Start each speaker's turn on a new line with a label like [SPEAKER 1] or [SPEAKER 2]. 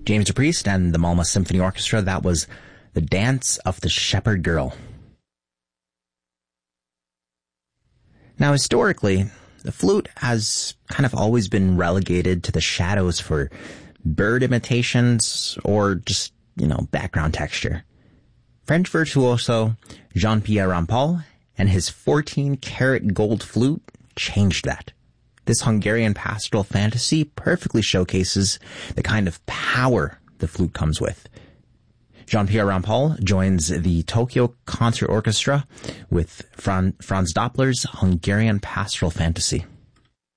[SPEAKER 1] James DePriest and the Malmö Symphony Orchestra. That was The Dance of the Shepherd Girl. Now, historically, the flute has kind of always been relegated to the shadows for bird imitations or just, background texture. French virtuoso Jean-Pierre Rampal and his 14-karat gold flute changed that. This Hungarian pastoral fantasy perfectly showcases the kind of power the flute comes with. Jean-Pierre Rampal joins the Tokyo Concert Orchestra with Franz Doppler's Hungarian pastoral fantasy.